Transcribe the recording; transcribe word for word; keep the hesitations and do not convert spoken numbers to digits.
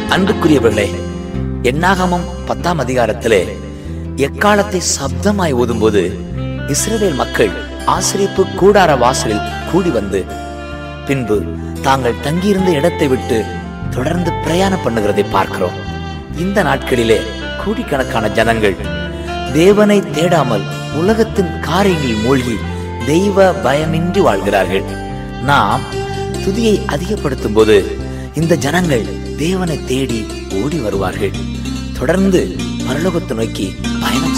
அன்புக்குரியவர்களே, என்னாகமம் பத்தாம் அதிகாரத்திலே எக்காலத்தை சப்தமாய் ஓதும் போது இஸ்ரவேல் மக்கள் ஆசரிப்பு கூடார வாசலில் கூடி வந்து பின்பு தாங்கள் தங்கியிருந்த இடத்தை விட்டு தொடர்ந்து பிரயாணம் பண்ணுகிறதை பார்க்கிறோம். இந்த நாட்களிலே கோடிக்கணக்கான ஜனங்கள் தேவனை தேடாமல் உலகத்தின் காரியங்களில் மூழ்கி தெய்வ பயமின்றி வாழ்கிறார்கள். நாம் துதியை அதிகப்படுத்தும் போது இந்த ஜனங்கள் தேவனை தேடி ஓடி வருவார்கள். தொடர்ந்து பரலோகத்தை நோக்கி பயணம்